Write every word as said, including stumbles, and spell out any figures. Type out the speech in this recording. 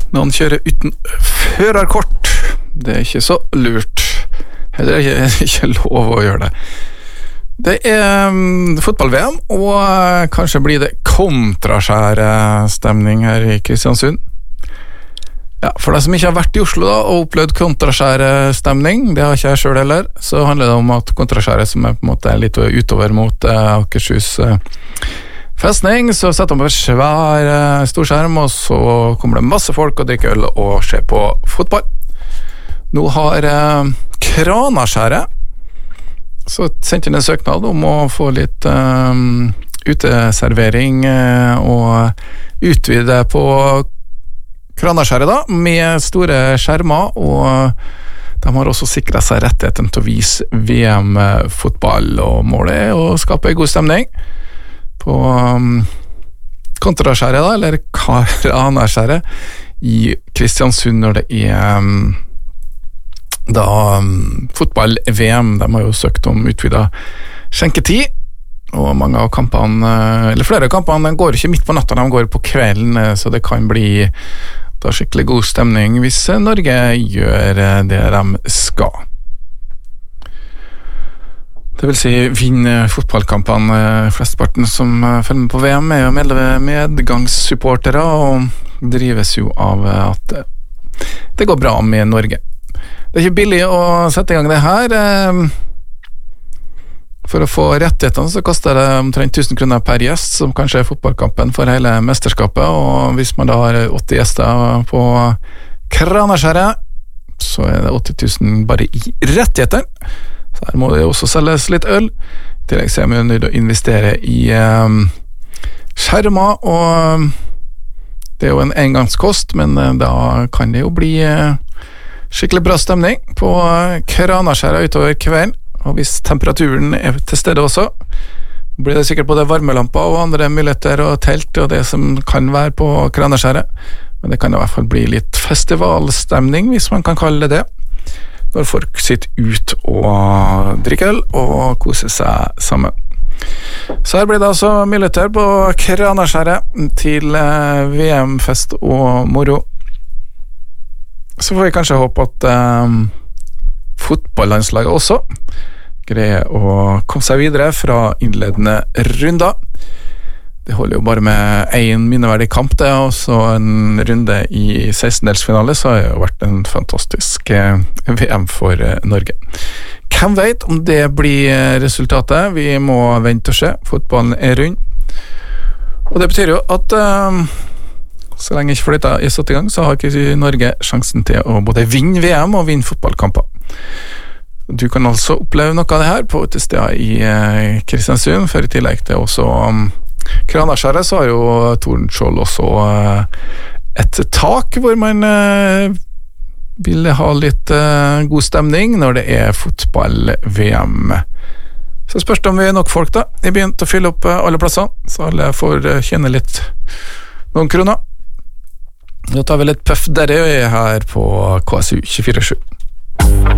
Noen kjører uten førerkort. Det er ikke så lurt. Heller er det ikke, ikke lov å gjøre det. Det er um, fotball-V M, og uh, kanskje blir det kontraskjære stemning her i Kristiansund. Ja, for deg som ikke har vært i Oslo da, og opplevd kontraskjære stemning, det har ikke jeg selv heller, så handler det om at kontraskjære som er på en måte litt utover mot uh, Akershus uh, festning, så setter man på svær uh, storskjerm, og så kommer det masse folk og drikker øl og ser på fotball. Nå har uh, Kranaskjæret så sendte jeg en søknad om å få litt um, uteservering uh, og utvide på Kranaskjæret da, med store skjermer, og de har også sikret seg rettigheten til å vise V M-fotball, og målet er å skape en god stemning på um, Kontraskjæret da, eller Kranaskjæret i Kristiansund når det er um, da um, fotball-V M. De har jo søkt om utvidet skjenketid, og mange av kampene, eller flere av kampene, de går ikke midt på natta, de går på kvelden, så det kan bli da skikkelig god stemning hvis Norge gjør det de skal. Det vil si, vinner fotballkampene. Flesteparten som følger med på V M er jo medgangssupportere, og drives jo av at det går bra med Norge. Det er ikke billig å sette i gang det her. For å få rettighetene så koster det omtrent tusen kroner per gjest, som kanskje er fotballkampen for hele mesterskapet, og hvis man da har åtti gjester på Kranaskjæret, så er det åtti tusen bare i rettigheter. Så her må det også selges litt øl. I tillegg så er vi nødt til å investere i um, skjermer, og det er jo en engangskost, men da kan det jo bli uh, skikkelig bra stemning på Kranaskjæret utover kvelden, og hvis temperaturen er til stede også, blir det sikkert både varmelamper og andre muligheter og telt og det som kan være på Kranaskjæret, men det kan i hvert fall bli litt festivalstemning, hvis man kan kalle det det, når folk sitter ut og drikker øl og koser seg sammen. Så her blir det altså muligheter på Kranaskjæret til V M-fest og moro. Så får vi kanskje håpe at um, fotballandslaget også greier å komme seg videre fra innledende runder. Det holder jo bare med en minneverdig kamp det, og så en runde i sekstendelsfinale, så har det jo vært en fantastisk eh, V M for eh, Norge. Hvem vet om det blir resultatet? Vi må vente og se. Fotballen er rund. Og det betyr jo at eh, så lenge ikke fløyta er satt i gang, så har ikke Norge sjansen til å både vinne V M og vinne fotballkamper. Du kan altså oppleve noe av det her på utestedet i eh, Kristiansund, for i tillegg til også um, Kranaskjæret, så har jo Tordenskjold også eh, et tak hvor man eh, vil ha litt eh, god stemning når det er fotball-V M. Så spørs det om vi er nok folk da. Vi begynte å fylle opp eh, alle plasser, så alle får eh, tjene litt noen kroner. Nå tar vi litt puff der jeg er her på K S U tjuefire sju.